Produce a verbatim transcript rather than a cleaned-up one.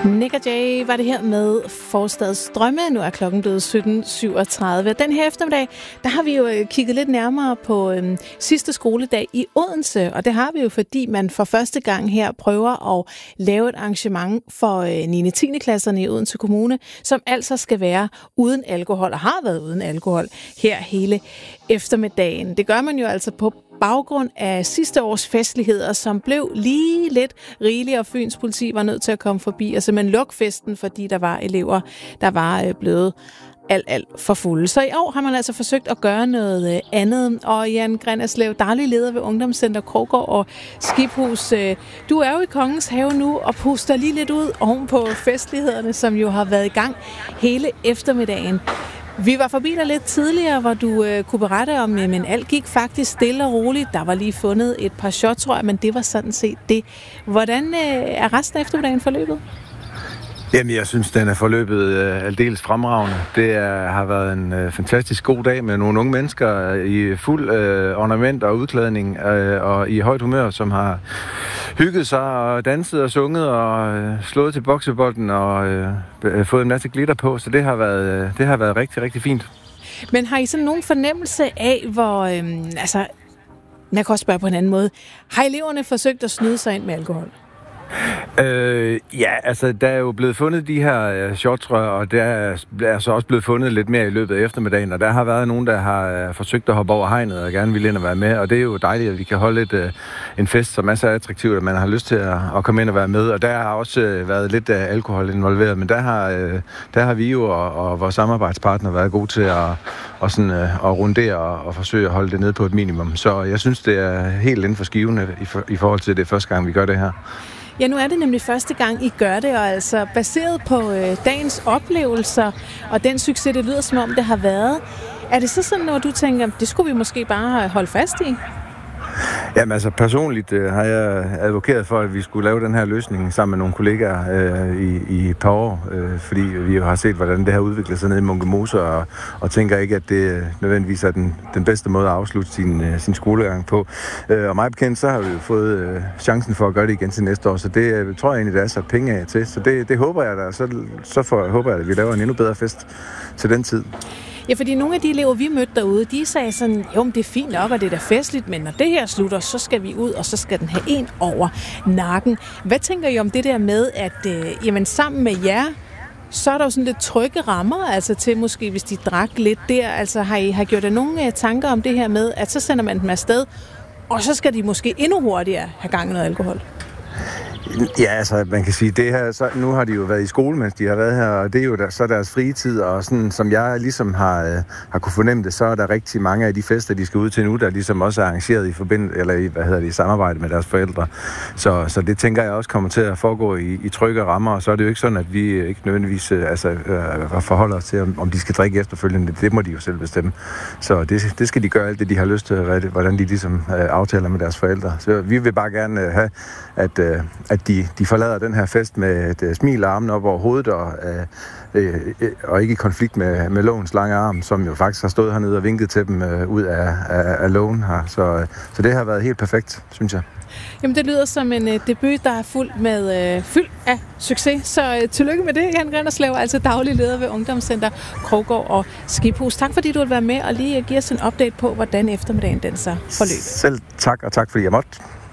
Nick og Jay var det her med Forstads Drømme. Nu er klokken blevet sytten syvogtredive. Den her eftermiddag, der har vi jo kigget lidt nærmere på øhm, sidste skoledag i Odense. Og det har vi jo, fordi man for første gang her prøver at lave et arrangement for øh, niende og tiende klasserne i Odense Kommune, som altså skal være uden alkohol, og har været uden alkohol her hele eftermiddagen. Det gør man jo altså på baggrund af sidste års festligheder, som blev lige lidt rigelige, og Fyns politi var nødt til at komme forbi og simpelthen lukke festen, fordi der var elever, der var blevet alt, alt for fulde. Så i år har man altså forsøgt at gøre noget andet. Og Jan Grenderslev, daglig leder ved Ungdomscenter Kroggård og Skiphus. Du er jo i Kongens Have nu og puster lige lidt ud oven på festlighederne, som jo har været i gang hele eftermiddagen. Vi var forbi dig lidt tidligere, hvor du øh, kunne berette om, at alt gik faktisk stille og roligt. Der var lige fundet et par shots, tror jeg, men det var sådan set det. Hvordan øh, er resten af eftermiddagen forløbet? Jamen, jeg synes, den er forløbet øh, aldeles fremragende. Det er, har været en øh, fantastisk god dag med nogle unge mennesker i fuld øh, ornament og udklædning øh, og i højt humør, som har hygget sig og danset og sunget og øh, slået til boksebolden og øh, fået en masse glitter på. Så det har været, øh, det har været rigtig, rigtig fint. Men har I sådan nogen fornemmelse af, hvor... Øh, altså, jeg kan også spørge på en anden måde. Har eleverne forsøgt at snyde sig ind med alkohol? Øh, ja, altså der er jo blevet fundet de her uh, shotrør, og der er, der er så også blevet fundet lidt mere i løbet af eftermiddagen, og der har været nogen, der har uh, forsøgt at hoppe over hegnet og gerne vil ind og være med, og det er jo dejligt, at vi kan holde et, uh, en fest, som er så attraktivt, at man har lyst til at, at komme ind og være med, og der har også uh, været lidt uh, alkohol involveret, men der har, uh, der har vi jo og, og vores samarbejdspartner været gode til at, og sådan, uh, at rundere og, og forsøge at holde det ned på et minimum, så jeg synes, det er helt inden for skivende i, for, i forhold til det første gang, vi gør det her. Ja, nu er det nemlig første gang, I gør det, og altså baseret på øh, dagens oplevelser og den succes, det lyder som om, det har været. Er det så sådan, når du tænker, det skulle vi måske bare holde fast i? Jamen altså personligt øh, har jeg advokeret for, at vi skulle lave den her løsning sammen med nogle kollegaer øh, i, i et par år, øh, fordi vi jo har set, hvordan det her udvikler sig ned i Munke Mose, og, og tænker ikke, at det nødvendigvis er den, den bedste måde at afslutte sin, øh, sin skolegang på. Øh, og mig bekendt, så har vi jo fået øh, chancen for at gøre det igen til næste år, så det øh, tror jeg egentlig, der er sat penge af til. Så det, det håber jeg da, så, så for, håber jeg, at vi laver en endnu bedre fest til den tid. Ja, fordi nogle af de elever, vi mødte derude, de sagde sådan, jo, det er fint nok, og det er da festligt, men når det her slutter, så skal vi ud, og så skal den have en over nakken. Hvad tænker I om det der med, at øh, jamen, sammen med jer, så er der jo sådan lidt trygge rammer, altså til måske, hvis de drak lidt der. Altså har I har gjort jer nogle tanker om det her med, at så sender man dem afsted, og så skal de måske endnu hurtigere have gang i noget alkohol? Ja, altså man kan sige, det her, så, nu har de jo været i skole, mens de har været her, og det er jo der, så deres fritid, og sådan som jeg ligesom har, øh, har kunne fornemme det, så er der rigtig mange af de fester, de skal ud til nu, der ligesom også er arrangeret i forbindelse, eller i, hvad hedder det, i samarbejde med deres forældre. Så, så det tænker jeg også kommer til at foregå i, i trygge rammer, og så er det jo ikke sådan, at vi ikke nødvendigvis øh, altså, øh, forholder os til, om, om de skal drikke efterfølgende. Det må de jo selv bestemme. Så det, det skal de gøre alt det, de har lyst til, hvordan de ligesom øh, aftaler med deres forældre. Så vi vil bare gerne øh, have, at, øh, at De, de forlader den her fest med et uh, smil og armen op over hovedet, og, uh, uh, og ikke i konflikt med, med lovens lange arm, som jo faktisk har stået hernede og vinket til dem uh, ud af, af, af loven her. Så, uh, så det har været helt perfekt, synes jeg. Jamen, det lyder som en uh, debut, der er fuld med uh, fyld af succes. Så uh, tillykke med det, Jan Grenderslev, altså daglig leder ved Ungdomscenter Kroggård og Skiphus. Tak fordi du vil være med og lige give os en update på, hvordan eftermiddagen den så forløb. Selv tak, og tak fordi jeg måtte.